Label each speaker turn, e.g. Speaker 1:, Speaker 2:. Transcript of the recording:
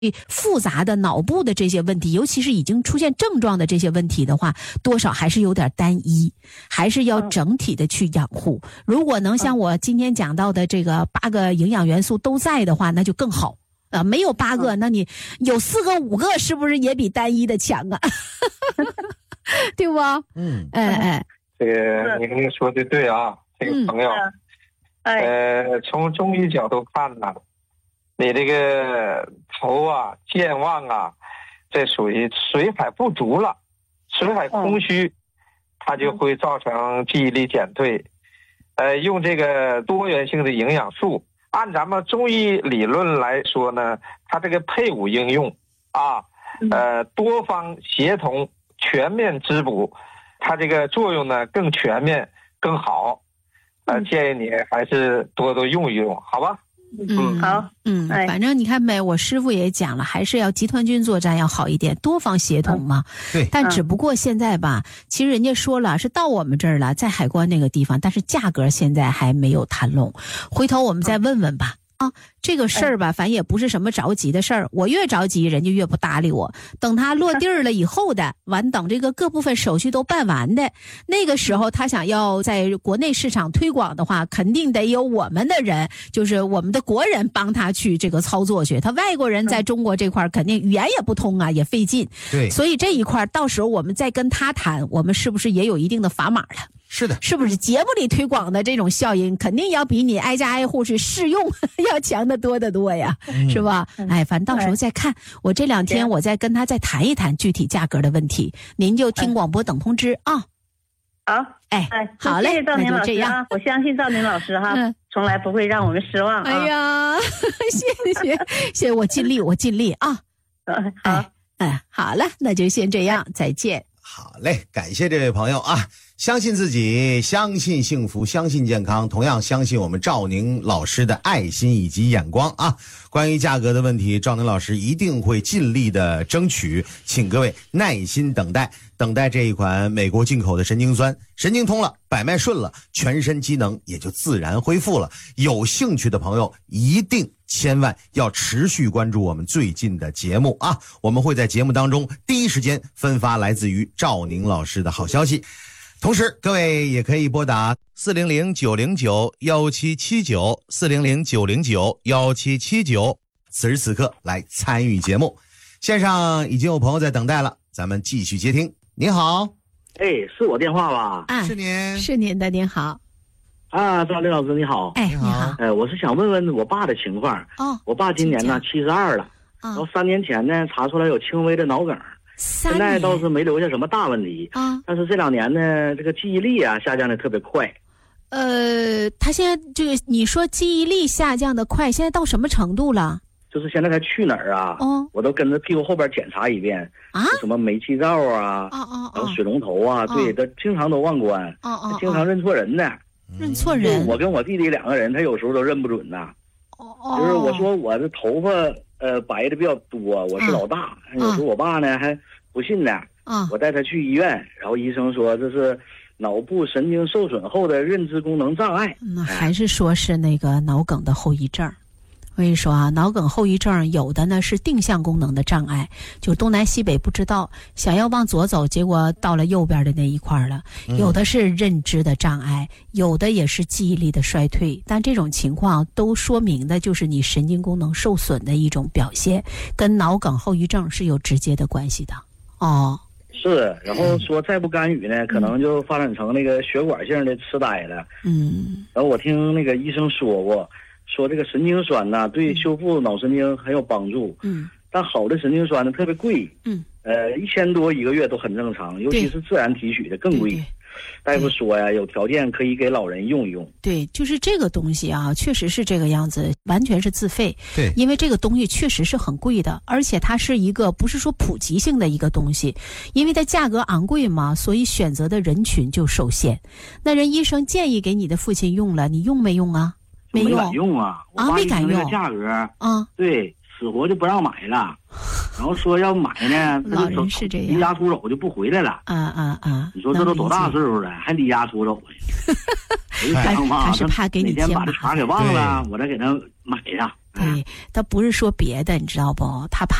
Speaker 1: 复杂的脑部的这些问题，尤其是已经出现症状的这些问题的话，多少还是有点单一，还是要整体的去养护。如果能像我今天讲到的这个8个营养元素都在的话，那就更好。没有8个，那你有4个5个，是不是也比单一的强啊？对不？
Speaker 2: 这个您说的对啊，这个朋友，从中医角度看呢，你这个头啊、健忘啊，这属于水海不足了，水海空虚，它就会造成记忆力减退。用这个多元性的营养素，按咱们中医理论来说呢，它这个配伍应用啊，多方协同，全面滋补，它这个作用呢更全面更好。建议你还是多多用一用，好吧？
Speaker 3: 好，
Speaker 1: 反正你看没，我师傅也讲了，还是要集团军作战要好一点，多方协同嘛。
Speaker 4: 对。
Speaker 1: 但只不过现在吧，其实人家说了是到我们这儿了，在海关那个地方，但是价格现在还没有谈拢，回头我们再问问吧。这个事儿吧，反正也不是什么着急的事儿，我越着急人家越不搭理我。等他落地儿了以后的，等这个各部分手续都办完的，那个时候他想要在国内市场推广的话，肯定得有我们的人，就是我们的国人帮他去这个操作去。他外国人在中国这块肯定语言也不通啊，也费劲。
Speaker 4: 对，
Speaker 1: 所以这一块到时候我们再跟他谈，我们是不是也有一定的砝码了？
Speaker 4: 是的，
Speaker 1: 是不是节目里推广的这种效应肯定要比你挨家挨户去试用要强得多得多呀，是吧？反正到时候再看。我这2天我再跟他再谈一谈具体价格的问题，您就听广播等通知啊。
Speaker 3: 好，
Speaker 1: 好嘞，
Speaker 3: 谢谢赵宁老师
Speaker 1: 那就这样。
Speaker 3: 我相信赵宁老师从来不会让我们失望啊。
Speaker 1: 哎呀，谢谢，我尽力啊。好了，那就先这样，再见。
Speaker 4: 好嘞，感谢这位朋友啊。相信自己，相信幸福，相信健康，同样相信我们赵宁老师的爱心以及眼光啊！关于价格的问题，赵宁老师一定会尽力的争取，请各位耐心等待，等待这一款美国进口的神经酸，神经通了，百脉顺了，全身机能也就自然恢复了。有兴趣的朋友一定千万要持续关注我们最近的节目啊！我们会在节目当中第一时间分发来自于赵宁老师的好消息。同时各位也可以拨打400-909-1779 400-909-1779，此时此刻来参与节目。线上已经有朋友在等待了，咱们继续接听。您好。
Speaker 5: 是我电话吧？
Speaker 4: 是您。
Speaker 1: 是您的，您好。
Speaker 5: 赵林老师你好。
Speaker 1: 你好。
Speaker 5: 我是想问问我爸的情况。我爸今年呢72了，然后3年前呢查出来有轻微的脑梗，现在倒是没留下什么大问题但是这2年呢，这个记忆力下降的特别快。
Speaker 1: 他现在这个你说记忆力下降的快，现在到什么程度了？
Speaker 5: 就是现在他去哪儿我都跟着屁股后边检查一遍什么煤气灶然后水龙头对，他经常都忘关他经常认错人呢。
Speaker 1: 认错人？
Speaker 5: 我跟我弟弟2个人，他有时候都认不准呐。就是我说我的头发白的比较多，我是老大。有时候我爸呢还不信呢。我带他去医院，然后医生说这是脑部神经受损后的认知功能障碍。
Speaker 1: 那还是说是那个脑梗的后遗症。我跟你说脑梗后遗症有的呢是定向功能的障碍，就东南西北不知道，想要往左走，结果到了右边的那一块了。有的是认知的障碍，有的也是记忆力的衰退，但这种情况都说明的就是你神经功能受损的一种表现，跟脑梗后遗症是有直接的关系的。
Speaker 5: 是，然后说再不干预呢，可能就发展成那个血管性的痴呆了。然后我听那个医生说过，说这个神经酸呢对修复脑神经很有帮助。但好的神经酸呢特别贵。1000多一个月都很正常，尤其是自然提取的更贵。大夫说有条件可以给老人用一用。
Speaker 1: 对，就是这个东西确实是这个样子，完全是自费。
Speaker 4: 对，
Speaker 1: 因为这个东西确实是很贵的，而且它是一个不是说普及性的一个东西，因为它价格昂贵嘛，所以选择的人群就受限。那人医生建议给你的父亲用了，你用没用啊？
Speaker 5: 没敢用
Speaker 1: 没敢用。
Speaker 5: 这个价格对，死活就不让买了。然后说要买呢，
Speaker 1: 老人是这样，
Speaker 5: 离家出走就不回来了。你说这都多大岁数了，还离家出走呢？我就想嘛，
Speaker 1: 他是怕给你
Speaker 5: 哪天把这茬给忘了，我再给他买上。
Speaker 1: 对，他不是说别的，你知道不？他怕